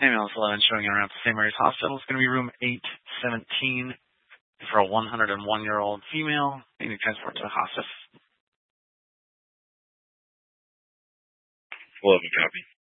Ambulance 11 showing in around St. Mary's Hospital. It's going to be room 817 for a 101-year-old female needing transport to the hospice. 11 copy.